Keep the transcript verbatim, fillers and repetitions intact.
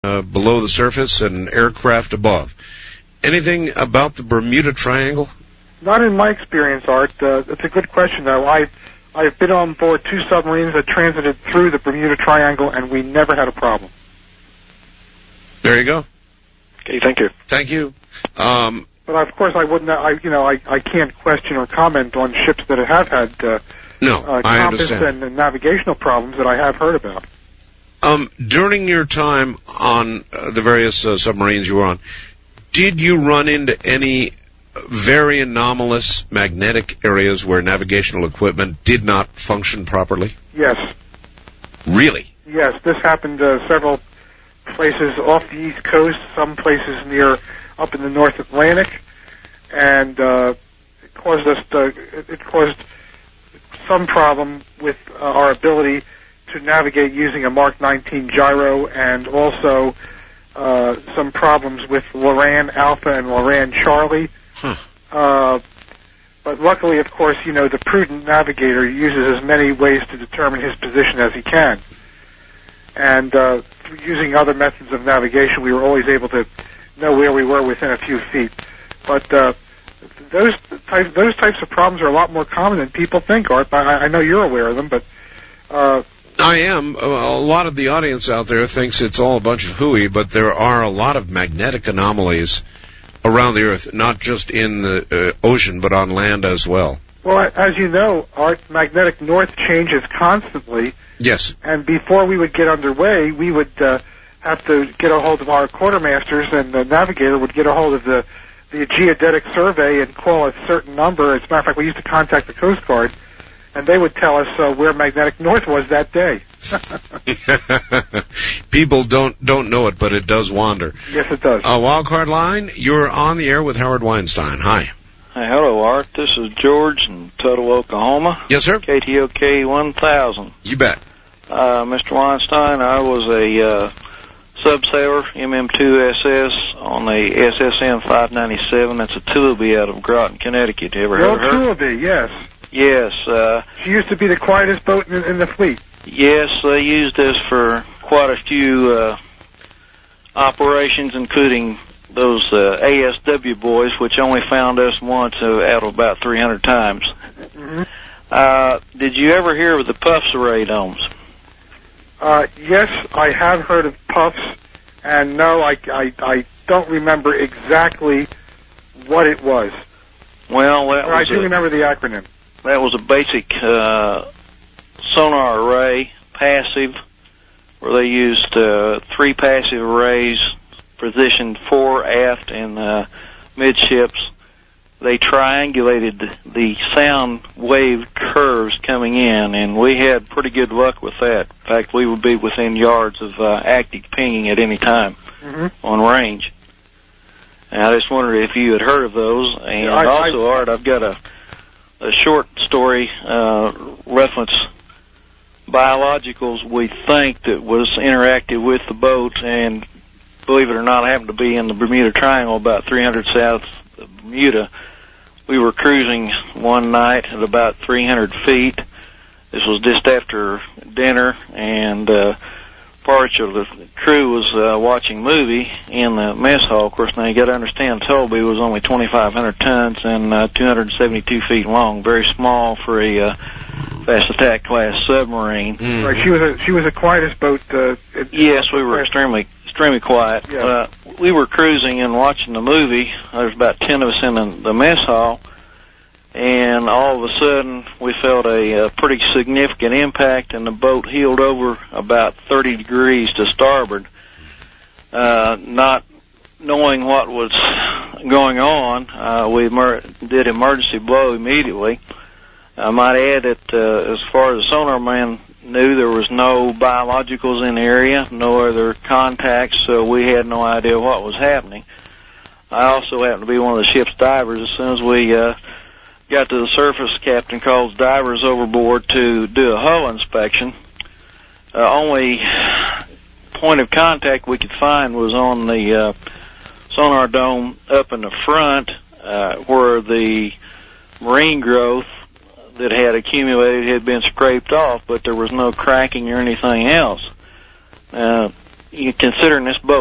uh, below the surface and aircraft above. Anything about the Bermuda Triangle? Not in my experience, Art. Uh, it's a good question, though. I've, I've been on board two submarines that transited through the Bermuda Triangle, and we never had a problem. There you go. Okay, thank you. Thank you. Um, but of course, I wouldn't. I, you know, I, I can't question or comment on ships that have had uh, no, uh, I compass understand. and navigational problems that I have heard about. Um, during your time on uh, the various uh, submarines you were on, did you run into any very anomalous magnetic areas where navigational equipment did not function properly? Yes. Really? Yes, this happened uh, several places off the East Coast, some places near up in the North Atlantic, and uh, it caused us to, it caused some problem with uh, our ability to navigate using a Mark nineteen gyro, and also uh, some problems with Loran Alpha and Loran Charlie. Huh. Uh, but luckily, of course, you know, the prudent navigator uses as many ways to determine his position as he can. And uh, using other methods of navigation, we were always able to know where we were within a few feet. But uh, those types, those types of problems are a lot more common than people think, Art. I, I know you're aware of them, but... Uh, I am. A lot of the audience out there thinks it's all a bunch of hooey, but there are a lot of magnetic anomalies around the Earth, not just in the uh, ocean, but on land as well. Well, as you know, our magnetic north changes constantly. Yes. And before we would get underway, we would uh, have to get a hold of our quartermasters, and the navigator would get a hold of the, the geodetic survey and call a certain number. As a matter of fact, we used to contact the Coast Guard, and they would tell us uh, where magnetic north was that day. People don't don't know it, but it does wander. Yes, it does. Uh, Wildcard Line, you're on the air with Howard Weinstein. Hi. Hi, hello, Art. This is George in Tuttle, Oklahoma. Yes, sir. K T O K one thousand. You bet. Uh, Mister Weinstein, I was a uh, subsailor, M M two S S, on the S S N five ninety-seven. That's a Tullabee out of Groton, Connecticut. You ever heard of her? Tullabee, yes. Yes. Uh, she used to be the quietest boat in, in the fleet. Yes, they used us for quite a few uh, operations, including those uh, A S W boys, which only found us once uh, out of about three hundred times. Mm-hmm. Uh, did you ever hear of the Puffs array domes? Uh, yes, I have heard of Puffs, and no, I, I, I don't remember exactly what it was. Well, that or was I do a, remember the acronym. That was a basic uh, sonar array, passive, where they used uh, three passive arrays positioned fore, aft, and uh, midships. They triangulated the sound wave curves coming in, and we had pretty good luck with that. In fact, we would be within yards of uh, active pinging at any time mm-hmm. on range. And I just wondered if you had heard of those. And yeah, I, also, I, Art, I've got a, a short story uh, reference biologicals we think that was interactive with the boat, and believe it or not, I happened to be in the Bermuda Triangle about three hundred south of Bermuda. We were cruising one night at about three hundred feet. This was just after dinner, and uh, part of the crew was uh, watching a movie in the mess hall. Of course, now you got to understand, Tullabee was only twenty-five hundred tons and uh, two hundred seventy-two feet long, very small for a uh, fast attack class submarine. Mm. Right, she was a she was the quietest boat. Uh, it, yes, we were extremely extremely quiet. Yeah. Uh, we were cruising and watching the movie. There was about ten of us in the, the mess hall, and all of a sudden we felt a, a pretty significant impact, and the boat heeled over about thirty degrees to starboard. Uh, not knowing what was going on, uh, we emer- did emergency blow immediately. I might add that uh, as far as the sonar man knew, there was no biologicals in the area, no other contacts, so we had no idea what was happening. I also happened to be one of the ship's divers. As soon as we uh, got to the surface, Captain calls divers overboard to do a hull inspection. Uh, only point of contact we could find was on the uh, sonar dome up in the front, uh, where the marine growth that had accumulated had been scraped off, but there was no cracking or anything else. Uh, you considering this boat